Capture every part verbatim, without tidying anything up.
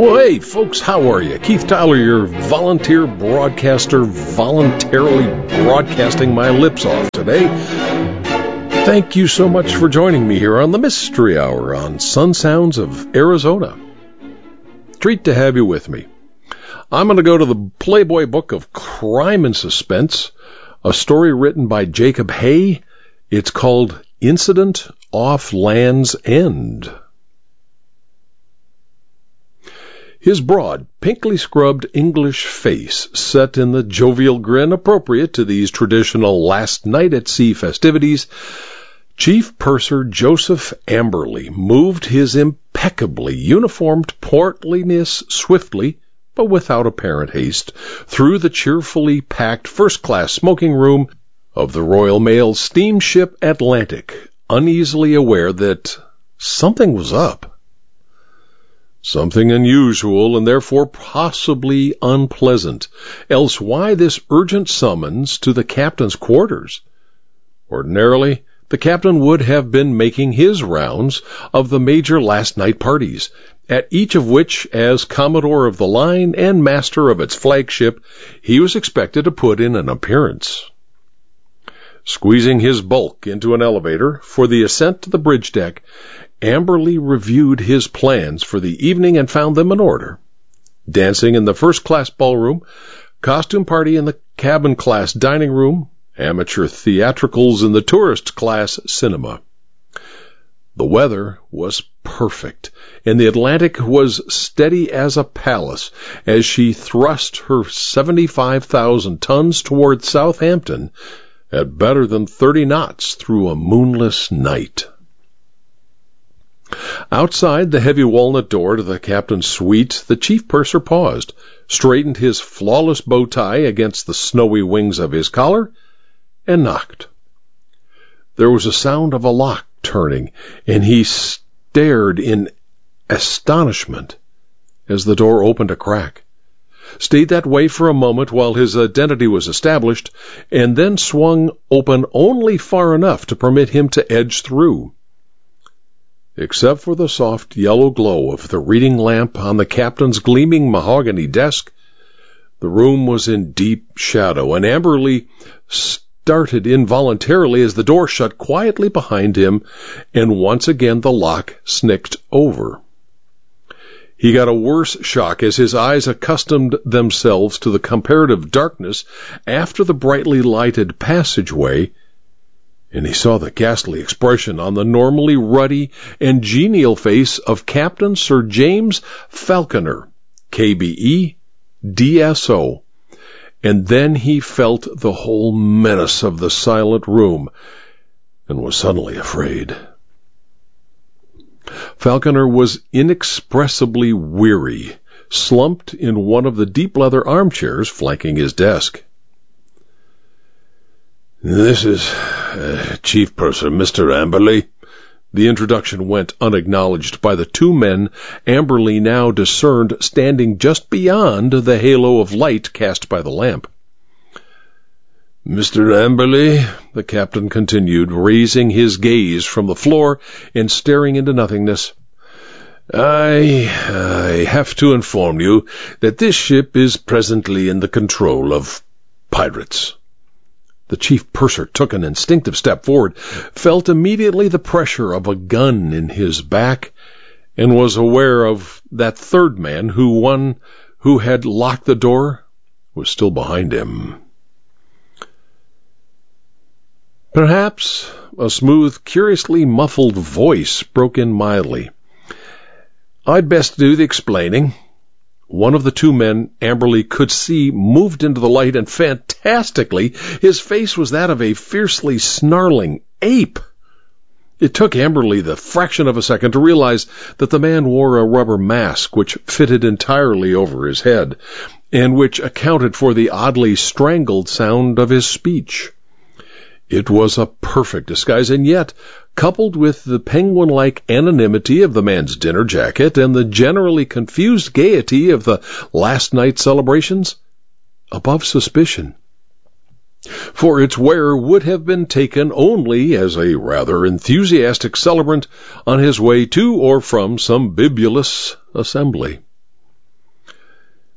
Well, hey, folks, how are you? Keith Tyler, your volunteer broadcaster, voluntarily broadcasting my lips off today. Thank you so much for joining me here on the Mystery Hour on Sun Sounds of Arizona. Treat to have you with me. I'm going to go to the Playboy Book of Crime and Suspense, a story written by Jacob Hay. It's called Incident Off Land's End. His broad, pinkly scrubbed English face set in the jovial grin appropriate to these traditional last night at sea festivities, Chief Purser Joseph Amberley moved his impeccably uniformed portliness swiftly, but without apparent haste, through the cheerfully packed first-class smoking room of the Royal Mail steamship Atlantic, uneasily aware that something was up. Something unusual and therefore possibly unpleasant. Else why this urgent summons to the captain's quarters? Ordinarily, the captain would have been making his rounds of the major last night parties, at each of which, as Commodore of the line and master of its flagship, he was expected to put in an appearance. Squeezing his bulk into an elevator for the ascent to the bridge deck, Amberley reviewed his plans for the evening and found them in order. Dancing in the first-class ballroom, costume party in the cabin-class dining room, amateur theatricals in the tourist-class cinema. The weather was perfect, and the Atlantic was steady as a palace as she thrust her seventy-five thousand tons toward Southampton at better than thirty knots through a moonless night. Outside the heavy walnut door to the captain's suite, the chief purser paused, straightened his flawless bow tie against the snowy wings of his collar, and knocked. There was a sound of a lock turning, and he stared in astonishment as the door opened a crack, stayed that way for a moment while his identity was established, and then swung open only far enough to permit him to edge through. Except for the soft yellow glow of the reading lamp on the captain's gleaming mahogany desk, the room was in deep shadow, and Amberley started involuntarily as the door shut quietly behind him, and once again the lock snicked over. He got a worse shock as his eyes accustomed themselves to the comparative darkness after the brightly lighted passageway, and he saw the ghastly expression on the normally ruddy and genial face of Captain Sir James Falconer, K B E, D S O, and then he felt the whole menace of the silent room and was suddenly afraid. Falconer was inexpressibly weary, slumped in one of the deep leather armchairs flanking his desk. "This is uh, Chief Purser, Mister Amberley." The introduction went unacknowledged by the two men Amberley now discerned standing just beyond the halo of light cast by the lamp. "Mister Amberley," the captain continued, raising his gaze from the floor and staring into nothingness, I, I have to inform you that this ship is presently in the control of pirates." The chief purser took an instinctive step forward, felt immediately the pressure of a gun in his back, and was aware of that third man who one who had locked the door was still behind him. Perhaps a smooth, curiously muffled voice broke in mildly. "I'd best do the explaining." One of the two men Amberley could see moved into the light, and fantastically, his face was that of a fiercely snarling ape. It took Amberley the fraction of a second to realize that the man wore a rubber mask which fitted entirely over his head, and which accounted for the oddly strangled sound of his speech. It was a perfect disguise, and yet, coupled with the penguin-like anonymity of the man's dinner jacket and the generally confused gaiety of the last night's celebrations, above suspicion. For its wearer would have been taken only as a rather enthusiastic celebrant on his way to or from some bibulous assembly.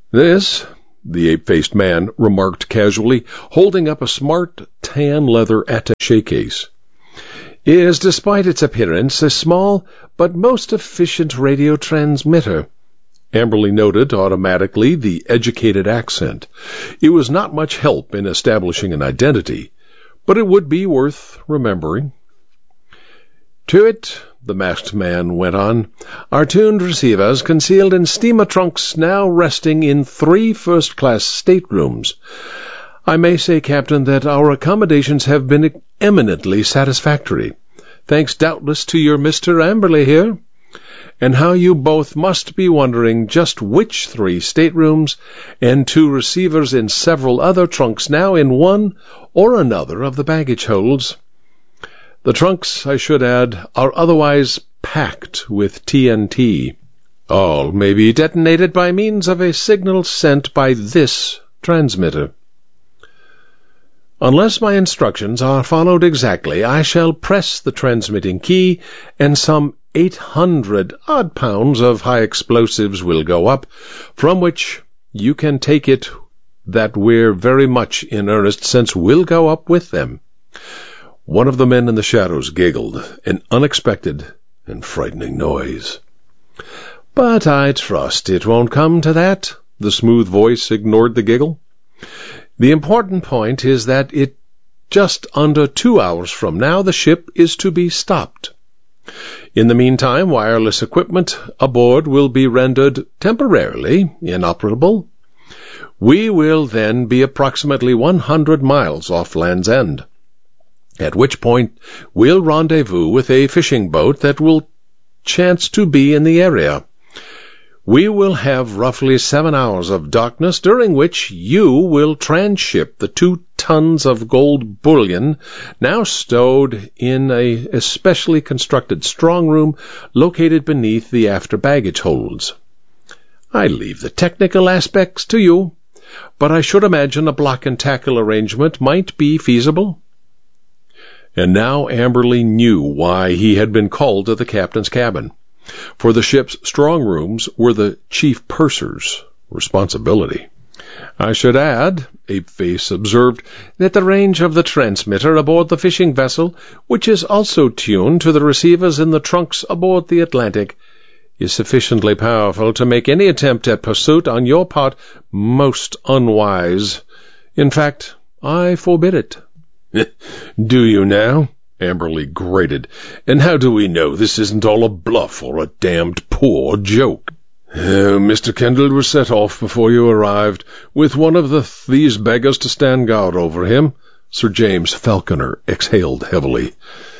This, the ape-faced man remarked casually, holding up a smart tan leather attaché case, is, despite its appearance, a small but most efficient radio transmitter. Amberly noted automatically the educated accent. It was not much help in establishing an identity, but it would be worth remembering. To it, the masked man went on, are tuned receivers concealed in steamer trunks now resting in three first-class staterooms. I may say, Captain, that our accommodations have been eminently satisfactory, thanks doubtless to your Mister Amberly here, and how you both must be wondering just which three staterooms and two receivers in several other trunks now in one or another of the baggage holds. The trunks, I should add, are otherwise packed with T N T. All may be detonated by means of a signal sent by this transmitter. Unless my instructions are followed exactly, I shall press the transmitting key, and some eight hundred odd pounds of high explosives will go up, from which you can take it that we're very much in earnest, since we'll go up with them. One of the men in the shadows giggled, an unexpected and frightening noise. But I trust it won't come to that. The smooth voice ignored the giggle. The important point is that it just under two hours from now the ship is to be stopped. In the meantime, wireless equipment aboard will be rendered temporarily inoperable. We will then be approximately one hundred miles off Land's End, at which point we'll rendezvous with a fishing boat that will chance to be in the area. We will have roughly seven hours of darkness, during which you will transship the two tons of gold bullion now stowed in a especially constructed strong room located beneath the after baggage holds. I leave the technical aspects to you, but I should imagine a block and tackle arrangement might be feasible. And now Amberly knew why he had been called to the captain's cabin. For the ship's strong rooms were the chief purser's responsibility. I should add, Apeface observed, that the range of the transmitter aboard the fishing vessel, which is also tuned to the receivers in the trunks aboard the Atlantic, is sufficiently powerful to make any attempt at pursuit on your part most unwise. In fact, I forbid it. Do you now? Amberly grated. And how do we know this isn't all a bluff or a damned poor joke? Oh, Mister Kendall was set off before you arrived, with one of the these beggars to stand guard over him. Sir James Falconer exhaled heavily.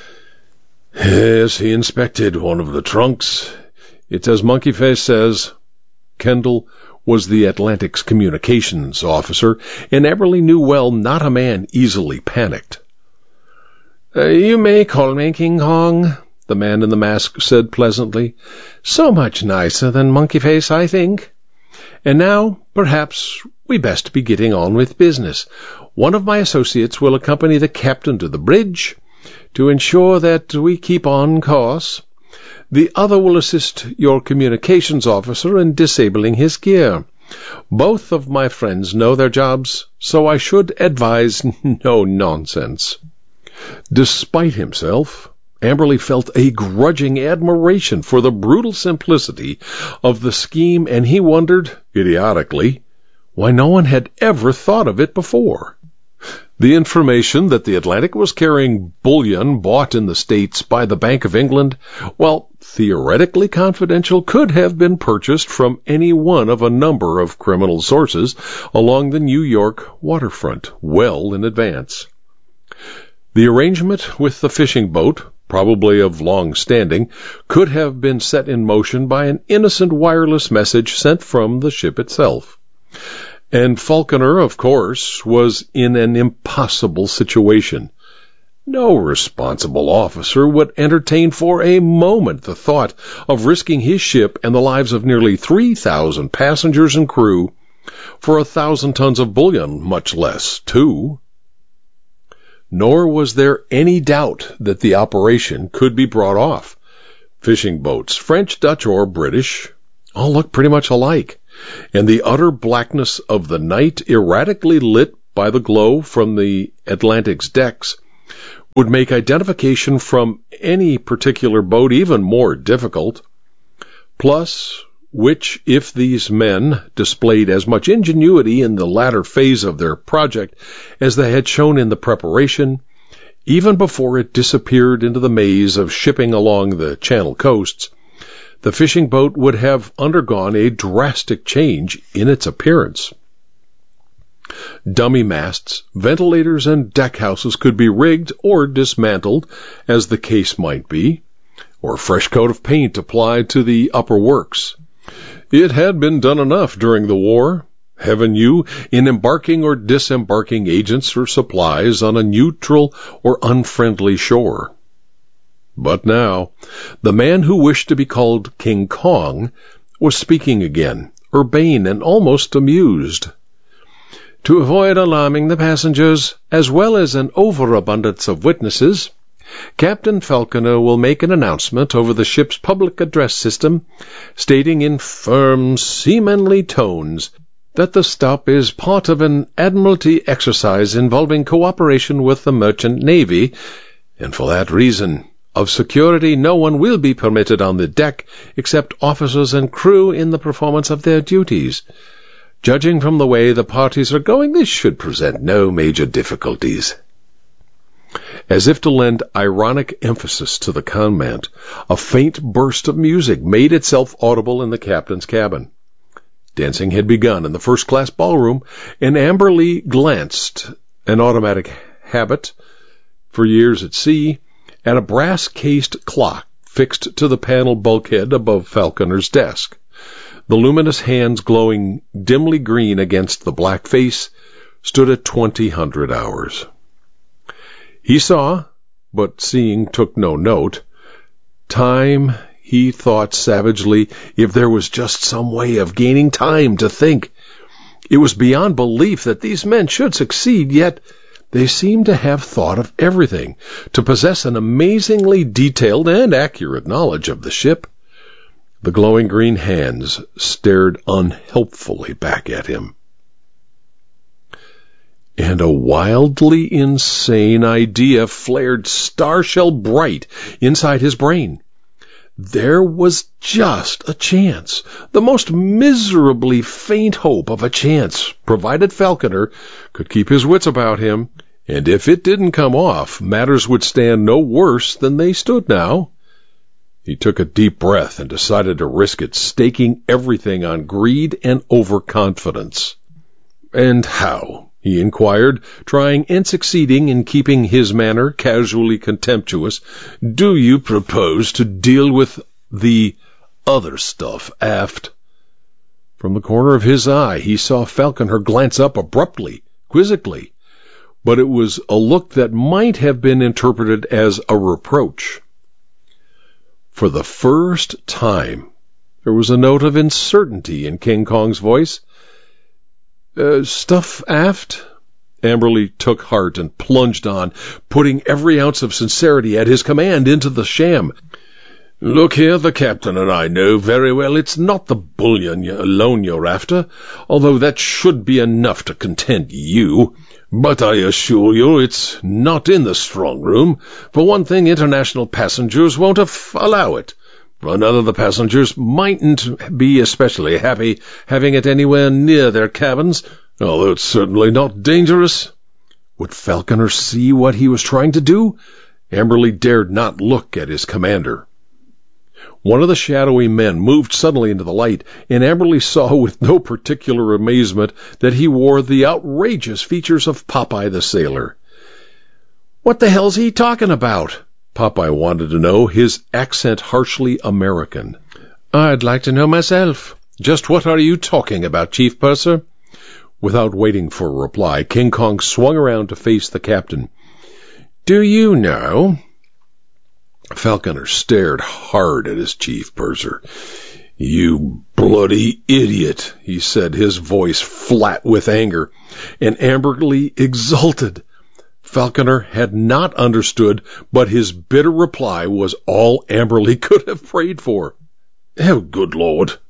Yes, he inspected one of the trunks. It's as Monkeyface says. Kendall was the Atlantic's communications officer, and Amberly knew well not a man easily panicked. Uh, you may call me King Kong, the man in the mask said pleasantly. So much nicer than Monkeyface, I think. And now, perhaps, we best be getting on with business. One of my associates will accompany the captain to the bridge to ensure that we keep on course. The other will assist your communications officer in disabling his gear. Both of my friends know their jobs, so I should advise no nonsense. Despite himself, Amberly felt a grudging admiration for the brutal simplicity of the scheme, and he wondered, idiotically, why no one had ever thought of it before. The information that the Atlantic was carrying bullion bought in the States by the Bank of England, while theoretically confidential, could have been purchased from any one of a number of criminal sources along the New York waterfront well in advance. The arrangement with the fishing boat, probably of long standing, could have been set in motion by an innocent wireless message sent from the ship itself. And Falconer, of course, was in an impossible situation. No responsible officer would entertain for a moment the thought of risking his ship and the lives of nearly three thousand passengers and crew for a thousand tons of bullion, much less two. Nor was there any doubt that the operation could be brought off. Fishing boats, French, Dutch, or British, all looked pretty much alike. and the utter blackness of the night, erratically lit by the glow from the Atlantic's decks, would make identification from any particular boat even more difficult. Plus, which, if these men displayed as much ingenuity in the latter phase of their project as they had shown in the preparation, even before it disappeared into the maze of shipping along the Channel coasts, the fishing boat would have undergone a drastic change in its appearance. Dummy masts, ventilators, and deckhouses could be rigged or dismantled, as the case might be, or a fresh coat of paint applied to the upper works. It had been done enough during the war, heaven knew, in embarking or disembarking agents or supplies on a neutral or unfriendly shore. But now, the man who wished to be called King Kong was speaking again, urbane and almost amused. To avoid alarming the passengers, as well as an overabundance of witnesses, Captain Falconer will make an announcement over the ship's public address system, stating in firm, seamanly tones that the stop is part of an Admiralty exercise involving cooperation with the Merchant Navy, and for that reason, of security, no one will be permitted on the deck except officers and crew in the performance of their duties. Judging from the way the parties are going, this should present no major difficulties. As if to lend ironic emphasis to the comment, a faint burst of music made itself audible in the captain's cabin. Dancing had begun in the first-class ballroom, and Amberley glanced, an automatic habit for years at sea, at a brass-cased clock fixed to the panel bulkhead above Falconer's desk. The luminous hands, glowing dimly green against the black face, stood at twenty hundred hours. He saw, but seeing took no note. Time, he thought savagely, if there was just some way of gaining time to think. It was beyond belief that these men should succeed, yet they seemed to have thought of everything, to possess an amazingly detailed and accurate knowledge of the ship. The glowing green hands stared unhelpfully back at him. And a wildly insane idea flared star-shell bright inside his brain. There was just a chance, the most miserably faint hope of a chance, provided Falconer could keep his wits about him, and if it didn't come off, matters would stand no worse than they stood now. He took a deep breath and decided to risk it, staking everything on greed and overconfidence. And how? He inquired, trying and succeeding in keeping his manner casually contemptuous. Do you propose to deal with the other stuff aft? From the corner of his eye, he saw Falconer glance up abruptly, quizzically, but it was a look that might have been interpreted as a reproach. For the first time, there was a note of uncertainty in King Kong's voice. Uh, stuff aft? Amberley took heart and plunged on, putting every ounce of sincerity at his command into the sham. Look here, the captain and I know very well it's not the bullion alone you're after, although that should be enough to content you. But I assure you it's not in the strong room. For one thing, international passengers won't af- allow it. For another, the passengers mightn't be especially happy having it anywhere near their cabins, although it's certainly not dangerous. Would Falconer see what he was trying to do? Amberley dared not look at his commander. One of the shadowy men moved suddenly into the light, and Amberley saw with no particular amazement that he wore the outrageous features of Popeye the sailor. What the hell's he talking about? Popeye wanted to know, his accent harshly American. I'd like to know myself. Just what are you talking about, Chief Purser? Without waiting for a reply, King Kong swung around to face the captain. Do you know? Falconer stared hard at his chief purser. You bloody idiot, he said, his voice flat with anger, and Amberley exulted. Falconer had not understood, but his bitter reply was all Amberley could have prayed for. Oh, good Lord!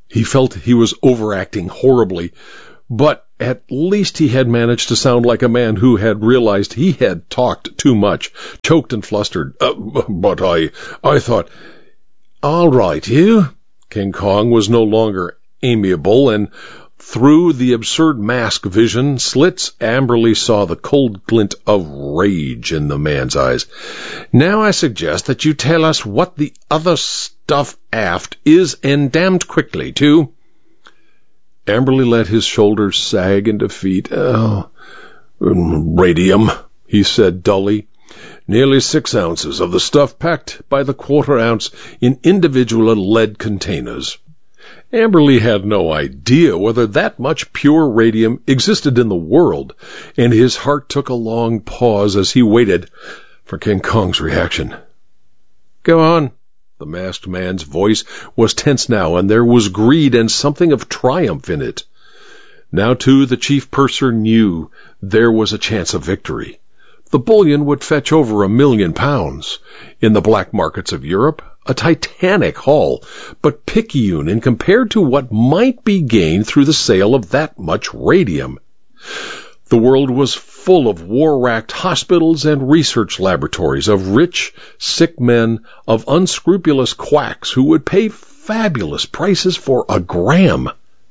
He felt he was overacting horribly, but at least he had managed to sound like a man who had realized he had talked too much, choked and flustered. Uh, but I, I thought, all right, you. King Kong was no longer amiable, and through the absurd mask vision slits, Amberly saw the cold glint of rage in the man's eyes. Now I suggest that you tell us what the other stuff aft is, and damned quickly, too. Amberly let his shoulders sag in defeat. Oh, radium, he said dully. Nearly six ounces of the stuff packed by the quarter ounce in individual lead containers. Amberly had no idea whether that much pure radium existed in the world, and his heart took a long pause as he waited for King Kong's reaction. Go on. The masked man's voice was tense now, and there was greed and something of triumph in it. Now, too, the chief purser knew there was a chance of victory. The bullion would fetch over a million pounds. In the black markets of Europe, a titanic haul, but picayune in compared to what might be gained through the sale of that much radium. The world was full of war-racked hospitals and research laboratories, of rich, sick men, of unscrupulous quacks who would pay fabulous prices for a gram.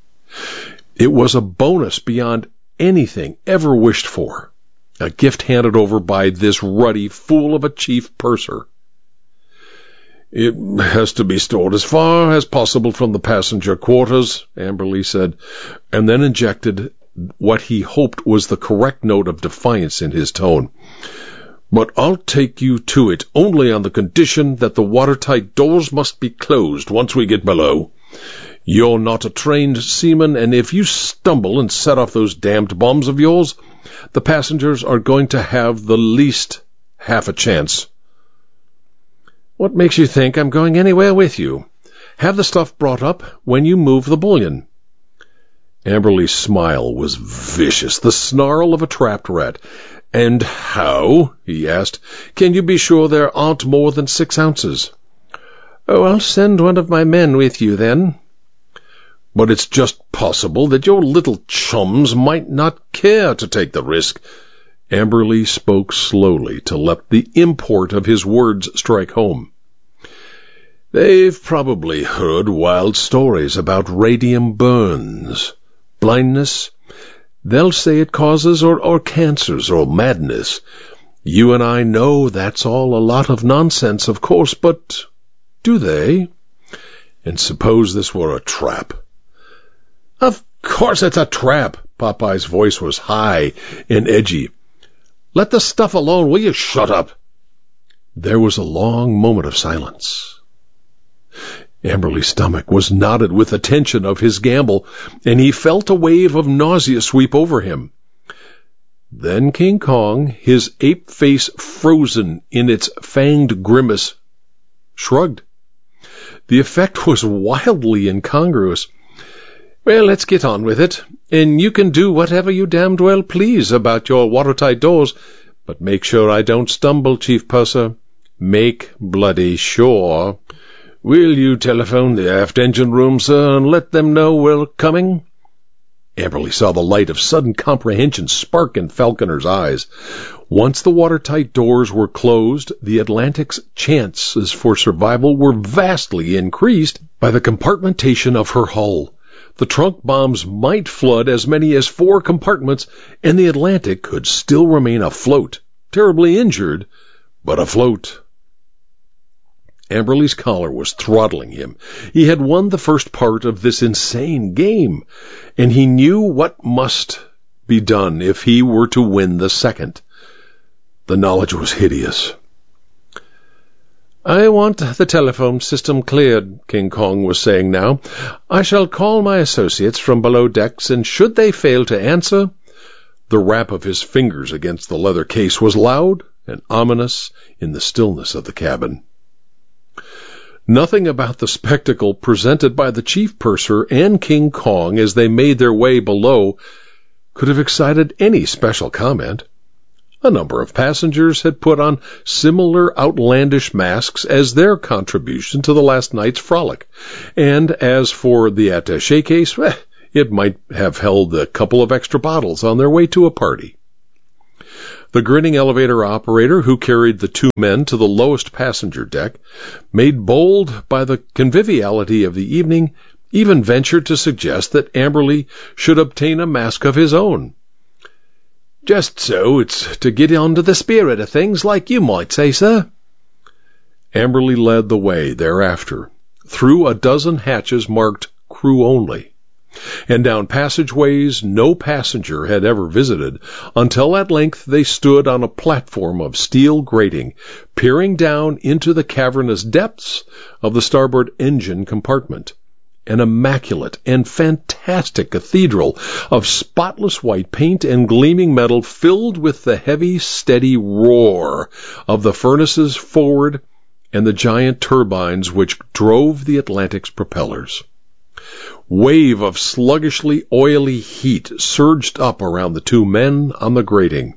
It was a bonus beyond anything ever wished for, a gift handed over by this ruddy fool of a chief purser. It has to be stored as far as possible from the passenger quarters, Amberly said, and then injected what he hoped was the correct note of defiance in his tone. But I'll take you to it only on the condition that the watertight doors must be closed once we get below. You're not a trained seaman, and if you stumble and set off those damned bombs of yours, the passengers are going to have the least half a chance. What makes you think I'm going anywhere with you? Have the stuff brought up when you move the bullion. Amberly's smile was vicious, the snarl of a trapped rat. And how, he asked, can you be sure there aren't more than six ounces? Oh, I'll send one of my men with you, then. But it's just possible that your little chums might not care to take the risk. Amberly spoke slowly to let the import of his words strike home. They've probably heard wild stories about radium burns, blindness. They'll say it causes or, or cancers or madness. You and I know that's all a lot of nonsense, of course, but do they? And suppose this were a trap? Of course it's a trap. Popeye's voice was high and edgy. Let the stuff alone, will you shut up? There was a long moment of silence. Amberly's stomach was knotted with the tension of his gamble, and he felt a wave of nausea sweep over him. Then King Kong, his ape face frozen in its fanged grimace, shrugged. The effect was wildly incongruous. Well, let's get on with it, and you can do whatever you damned well please about your watertight doors, but make sure I don't stumble, Chief Purser. Make bloody sure. Will you telephone the aft engine room, sir, and let them know we're coming? Amberly saw the light of sudden comprehension spark in Falconer's eyes. Once the watertight doors were closed, the Atlantic's chances for survival were vastly increased by the compartmentation of her hull. The trunk bombs might flood as many as four compartments, and the Atlantic could still remain afloat, terribly injured, but afloat. Amberly's collar was throttling him. He had won the first part of this insane game, and he knew what must be done if he were to win the second. The knowledge was hideous. I want the telephone system cleared, King Kong was saying now. I shall call my associates from below decks, and should they fail to answer... The rap of his fingers against the leather case was loud and ominous in the stillness of the cabin. Nothing about the spectacle presented by the chief purser and King Kong as they made their way below could have excited any special comment. A number of passengers had put on similar outlandish masks as their contribution to the last night's frolic, and as for the attaché case, eh, it might have held a couple of extra bottles on their way to a party. The grinning elevator operator who carried the two men to the lowest passenger deck, made bold by the conviviality of the evening, even ventured to suggest that Amberley should obtain a mask of his own. "Just so it's to get on to the spirit of things, like you might say, sir." Amberley led the way thereafter, through a dozen hatches marked crew only, and down passageways no passenger had ever visited, until at length they stood on a platform of steel grating, peering down into the cavernous depths of the starboard engine compartment. An immaculate and fantastic cathedral of spotless white paint and gleaming metal, filled with the heavy, steady roar of the furnaces forward and the giant turbines which drove the Atlantic's propellers. Wave of sluggishly oily heat surged up around the two men on the grating.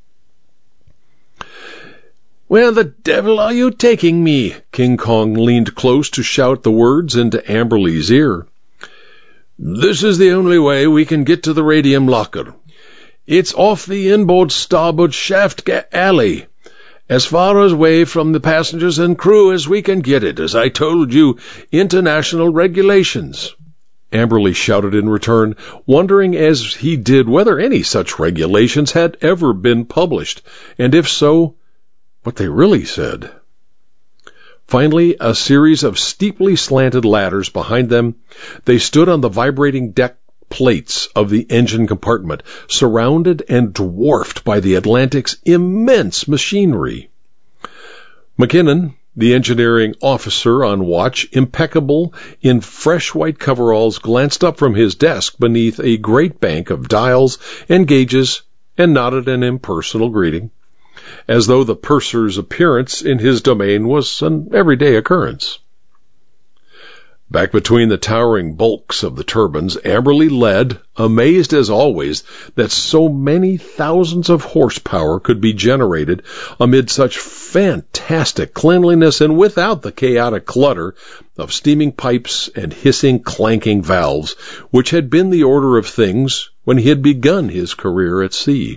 "Where the devil are you taking me?" King Kong leaned close to shout the words into Amberley's ear. "This is the only way we can get to the radium locker. It's off the inboard starboard shaft alley, as far away from the passengers and crew as we can get it, as I told you, international regulations." Amberley shouted in return, wondering as he did whether any such regulations had ever been published, and if so, what they really said. Finally, a series of steeply slanted ladders behind them, they stood on the vibrating deck plates of the engine compartment, surrounded and dwarfed by the Atlantic's immense machinery. McKinnon, the engineering officer on watch, impeccable in fresh white coveralls, glanced up from his desk beneath a great bank of dials and gauges and nodded an impersonal greeting, as though the purser's appearance in his domain was an everyday occurrence. Back between the towering bulks of the turbines, Amberley led, amazed as always that so many thousands of horsepower could be generated amid such fantastic cleanliness and without the chaotic clutter of steaming pipes and hissing, clanking valves, which had been the order of things when he had begun his career at sea.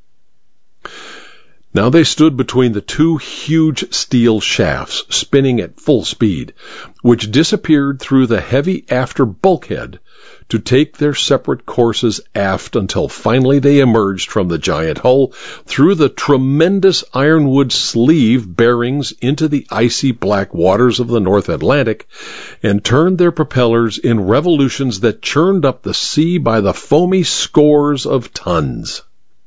Now they stood between the two huge steel shafts, spinning at full speed, which disappeared through the heavy after bulkhead to take their separate courses aft until finally they emerged from the giant hull through the tremendous ironwood sleeve bearings into the icy black waters of the North Atlantic and turned their propellers in revolutions that churned up the sea by the foamy scores of tons.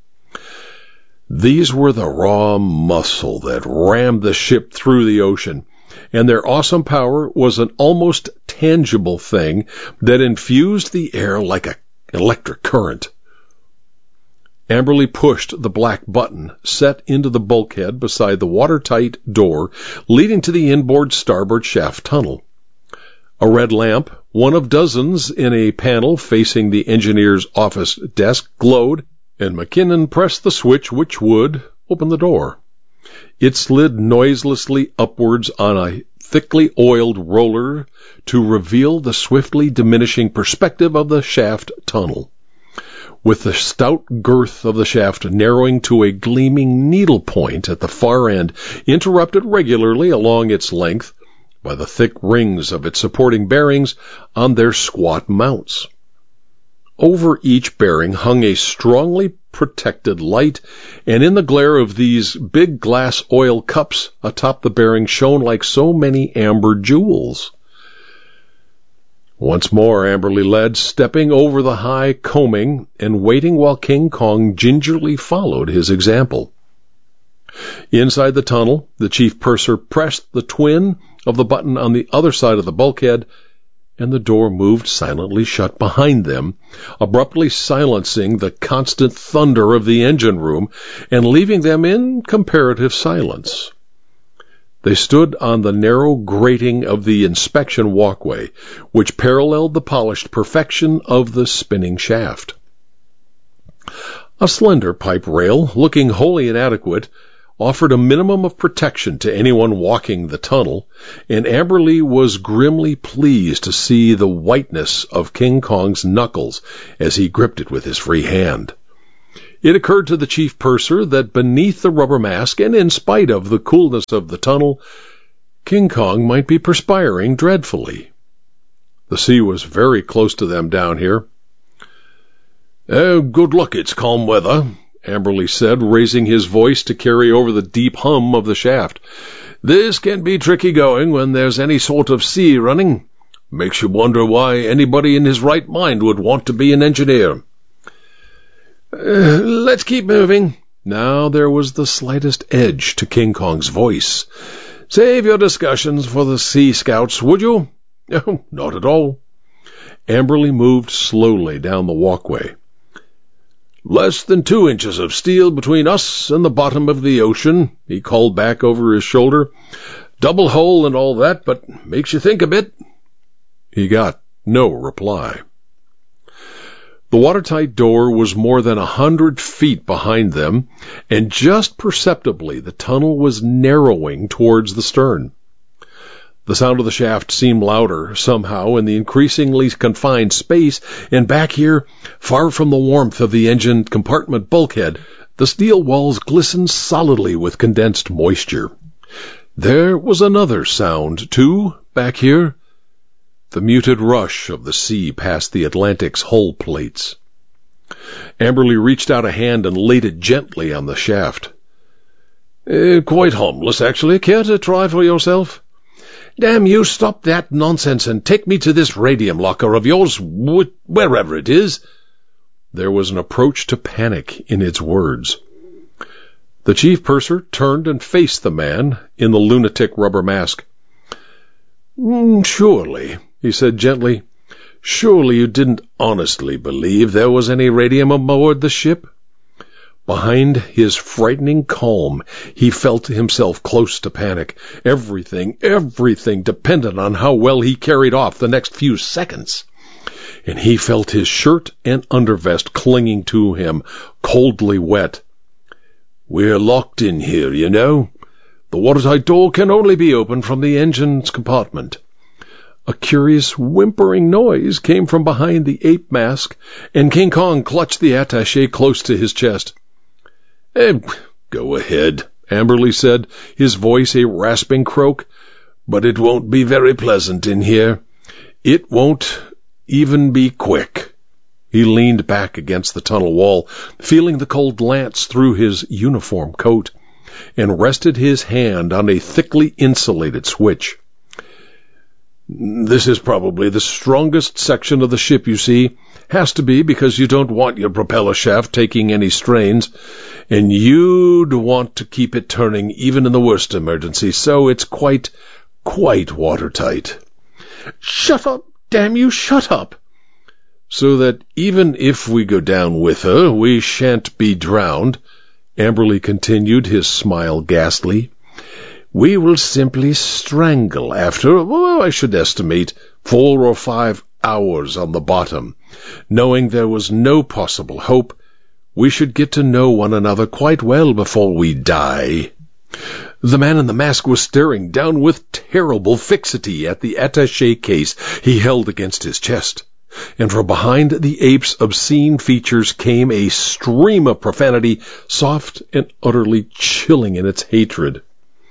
These were the raw muscle that rammed the ship through the ocean, and their awesome power was an almost tangible thing that infused the air like an electric current. Amberley pushed the black button set into the bulkhead beside the watertight door leading to the inboard starboard shaft tunnel. A red lamp, one of dozens in a panel facing the engineer's office desk, glowed, and McKinnon pressed the switch which would open the door. It slid noiselessly upwards on a thickly oiled roller to reveal the swiftly diminishing perspective of the shaft tunnel, with the stout girth of the shaft narrowing to a gleaming needle point at the far end, interrupted regularly along its length by the thick rings of its supporting bearings on their squat mounts. Over each bearing hung a strongly protected light, and in the glare of these big glass oil cups atop the bearing shone like so many amber jewels. Once more Amberley led, stepping over the high combing and waiting while King Kong gingerly followed his example. Inside the tunnel, the chief purser pressed the twin of the button on the other side of the bulkhead, and the door moved silently shut behind them, abruptly silencing the constant thunder of the engine room and leaving them in comparative silence. They stood on the narrow grating of the inspection walkway, which paralleled the polished perfection of the spinning shaft. A slender pipe rail, looking wholly inadequate, offered a minimum of protection to anyone walking the tunnel, and Amberley was grimly pleased to see the whiteness of King Kong's knuckles as he gripped it with his free hand. It occurred to the chief purser that beneath the rubber mask, and in spite of the coolness of the tunnel, King Kong might be perspiring dreadfully. The sea was very close to them down here. "Oh, good luck it's calm weather," Amberley said, raising his voice to carry over the deep hum of the shaft. "This can be tricky going when there's any sort of sea running. Makes you wonder why anybody in his right mind would want to be an engineer." Uh, let's keep moving. Now there was the slightest edge to King Kong's voice. "Save your discussions for the Sea Scouts, would you?" "Oh, not at all." Amberley moved slowly down the walkway. "Less than two inches of steel between us and the bottom of the ocean," he called back over his shoulder. "Double hull and all that, but makes you think a bit." He got no reply. The watertight door was more than a hundred feet behind them, and just perceptibly the tunnel was narrowing towards the stern. The sound of the shaft seemed louder, somehow, in the increasingly confined space, and back here, far from the warmth of the engine compartment bulkhead, the steel walls glistened solidly with condensed moisture. There was another sound, too, back here. The muted rush of the sea past the Atlantic's hull plates. Amberley reached out a hand and laid it gently on the shaft. Uh, quite harmless, actually. Care to try for yourself? Damn you, stop that nonsense and take me to this radium locker of yours, wh- wherever it is. There was an approach to panic in its words. The chief purser turned and faced the man in the lunatic rubber mask. Mm, surely, he said gently, surely you didn't honestly believe there was any radium aboard the ship? Behind his frightening calm, he felt himself close to panic. Everything, everything depended on how well he carried off the next few seconds. And he felt his shirt and undervest clinging to him, coldly wet. "We're locked in here, you know. The watertight door can only be opened from the engine's compartment." A curious whimpering noise came from behind the ape mask, and King Kong clutched the attaché close to his chest. Eh, go ahead, Amberley said, his voice a rasping croak. "But it won't be very pleasant in here. It won't even be quick." He leaned back against the tunnel wall, feeling the cold lance through his uniform coat, and rested his hand on a thickly insulated switch. "This is probably the strongest section of the ship, you see. Has to be, because you don't want your propeller shaft taking any strains, and you'd want to keep it turning even in the worst emergency, so it's quite, quite watertight." "Shut up! Damn you, shut up!" "So that even if we go down with her, we shan't be drowned," Amberley continued, his smile ghastly. "We will simply strangle after, well, I should estimate, four or five hours on the bottom. Knowing there was no possible hope, we should get to know one another quite well before we die." The man in the mask was staring down with terrible fixity at the attaché case he held against his chest, and from behind the ape's obscene features came a stream of profanity, soft and utterly chilling in its hatred.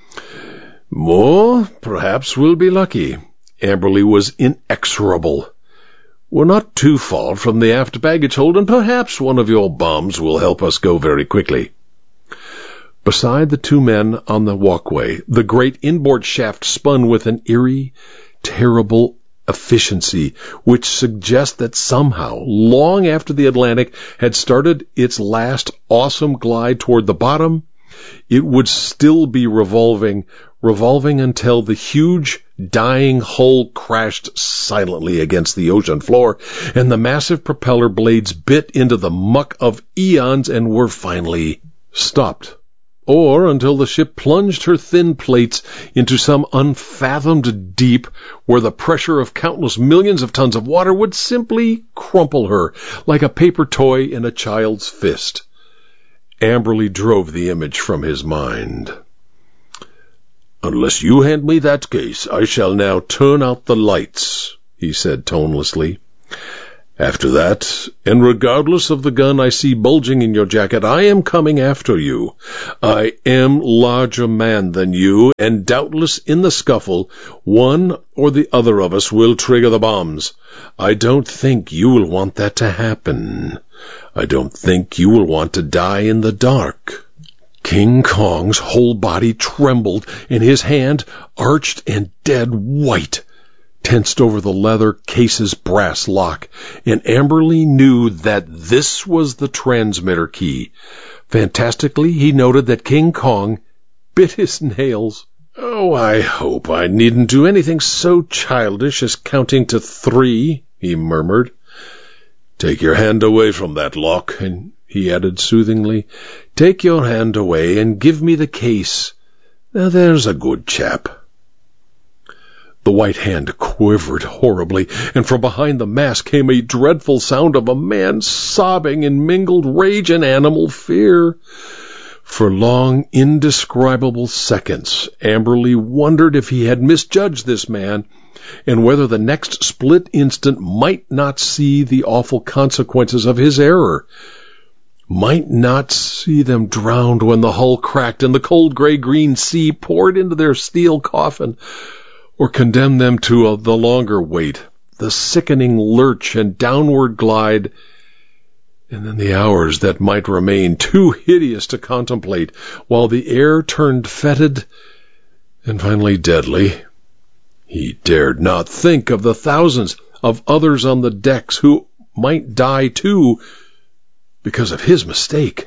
"More? Perhaps we'll be lucky." Amberley was inexorable. "We're not too far from the aft baggage hold, and perhaps one of your bombs will help us go very quickly." Beside the two men on the walkway, the great inboard shaft spun with an eerie, terrible efficiency, which suggests that somehow, long after the Atlantic had started its last awesome glide toward the bottom, it would still be revolving, revolving until the huge, dying hull crashed silently against the ocean floor, and the massive propeller blades bit into the muck of eons and were finally stopped. Or until the ship plunged her thin plates into some unfathomed deep where the pressure of countless millions of tons of water would simply crumple her like a paper toy in a child's fist. Amberley drove the image from his mind. "Unless you hand me that case, I shall now turn out the lights," he said tonelessly. "After that, and regardless of the gun I see bulging in your jacket, I am coming after you. I am larger man than you, and doubtless in the scuffle, one or the other of us will trigger the bombs. I don't think you will want that to happen. I don't think you will want to die in the dark." King Kong's whole body trembled, and his hand, arched and dead white, tensed over the leather case's brass lock, and Amberley knew that this was the transmitter key. Fantastically, he noted that King Kong bit his nails. "Oh, I hope I needn't do anything so childish as counting to three," he murmured. "Take your hand away from that lock," and he added soothingly, "Take your hand away and give me the case. Now there's a good chap." The white hand quivered horribly, and from behind the mask came a dreadful sound of a man sobbing in mingled rage and animal fear. For long, indescribable seconds, Amberley wondered if he had misjudged this man, and whether the next split instant might not see the awful consequences of his error, might not see them drowned when the hull cracked and the cold gray-green sea poured into their steel coffin, or condemn them to a, the longer wait, the sickening lurch and downward glide, and then the hours that might remain too hideous to contemplate, while the air turned fetid and finally deadly. He dared not think of the thousands of others on the decks who might die too because of his mistake.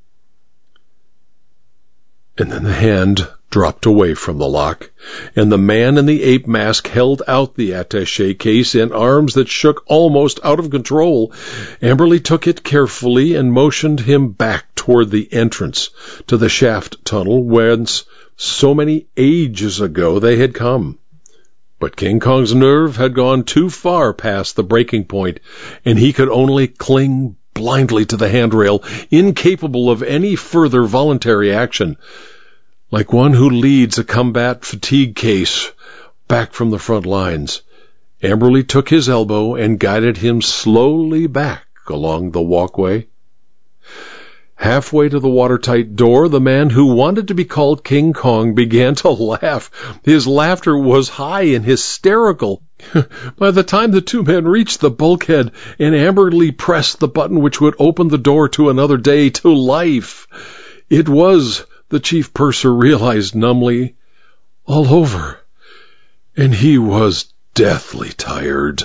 And then the hand dropped away from the lock, and the man in the ape mask held out the attaché case in arms that shook almost out of control. Amberley took it carefully and motioned him back toward the entrance to the shaft tunnel whence so many ages ago they had come. But King Kong's nerve had gone too far past the breaking point, and he could only cling blindly to the handrail, incapable of any further voluntary action. Like one who leads a combat fatigue case back from the front lines, Amberley took his elbow and guided him slowly back along the walkway. Halfway to the watertight door, the man who wanted to be called King Kong began to laugh. His laughter was high and hysterical. By the time the two men reached the bulkhead and Amberley pressed the button which would open the door to another day, to life, it was, the chief purser realized numbly, all over, and he was deathly tired.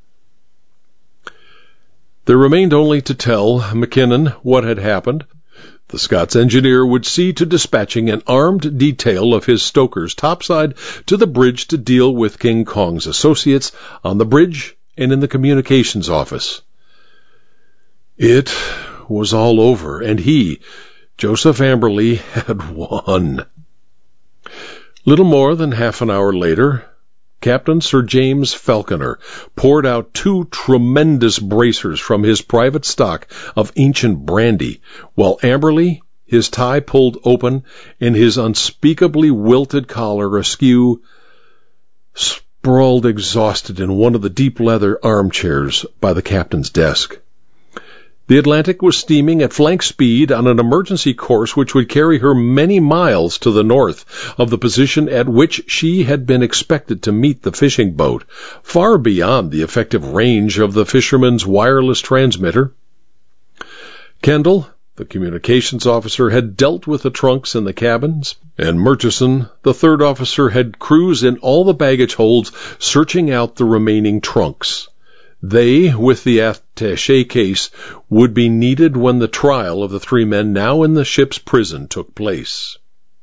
There remained only to tell McKinnon what had happened. The Scots engineer would see to dispatching an armed detail of his stokers topside to the bridge to deal with King Kong's associates on the bridge and in the communications office. It was all over, and he, Joseph Amberley, had won. Little more than half an hour later, Captain Sir James Falconer poured out two tremendous bracers from his private stock of ancient brandy, while Amberley, his tie pulled open and his unspeakably wilted collar askew, sprawled exhausted in one of the deep leather armchairs by the captain's desk. The Atlantic was steaming at flank speed on an emergency course which would carry her many miles to the north of the position at which she had been expected to meet the fishing boat, far beyond the effective range of the fisherman's wireless transmitter. Kendall, the communications officer, had dealt with the trunks in the cabins, and Murchison, the third officer, had crews in all the baggage holds searching out the remaining trunks. They, with the attaché case, would be needed when the trial of the three men now in the ship's prison took place.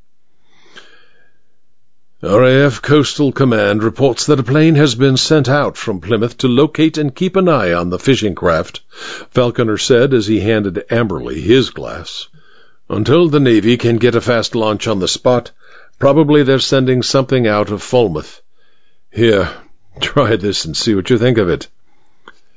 R A F Coastal Command reports that a plane has been sent out from Plymouth to locate and keep an eye on the fishing craft, Falconer said as he handed Amberley his glass. Until the Navy can get a fast launch on the spot, probably they're sending something out of Falmouth. Here, try this and see what you think of it.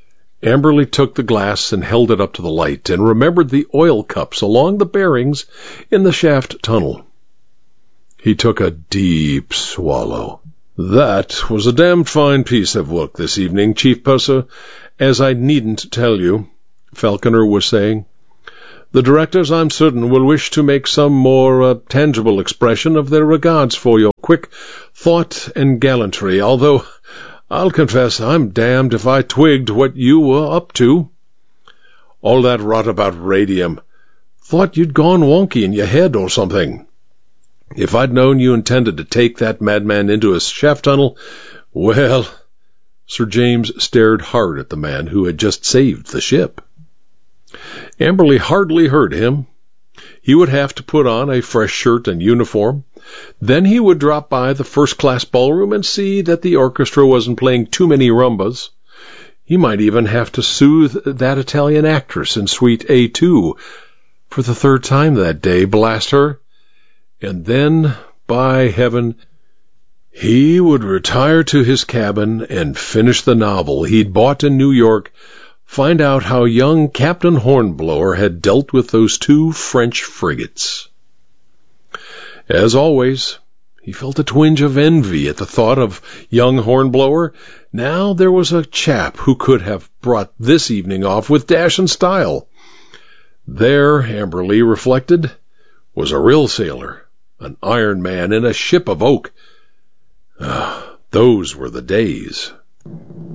Amberley took the glass and held it up to the light, and remembered the oil cups along the bearings in the shaft tunnel. He took a deep swallow. "That was a damned fine piece of work this evening, Chief Purser, as I needn't tell you," Falconer was saying. "The directors, I'm certain, will wish to make some more uh, tangible expression of their regards for your quick thought and gallantry, although I'll confess I'm damned if I twigged what you were up to. All that rot about radium. Thought you'd gone wonky in your head or something. If I'd known you intended to take that madman into a shaft tunnel, well—" Sir James stared hard at the man who had just saved the ship. Amberley hardly heard him. He would have to put on a fresh shirt and uniform. Then he would drop by the first-class ballroom and see that the orchestra wasn't playing too many rumbas. He might even have to soothe that Italian actress in Suite A two for the third time that day, blast her. And then, by heaven, he would retire to his cabin and finish the novel he'd bought in New York, find out how young Captain Hornblower had dealt with those two French frigates. As always, he felt a twinge of envy at the thought of young Hornblower. Now there was a chap who could have brought this evening off with dash and style. There, Amberley reflected, was a real sailor, an Iron Man in a ship of oak. Ah, those were the days.